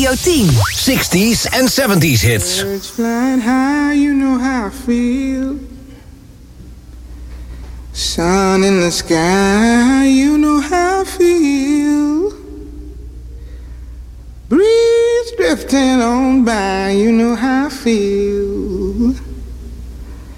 Radio 10. 60s and 70s hits. Birds flying high, you know how I feel. Sun in the sky, you know how I feel. Breeze drifting on by, you know how I feel.